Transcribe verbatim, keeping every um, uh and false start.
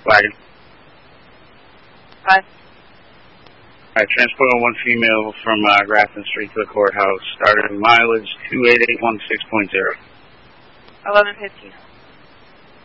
Wagon. Five. Alright, transporting one female from uh, Grafton Street to the courthouse. Started mileage two eight eight one six point zero. eleven fifteen.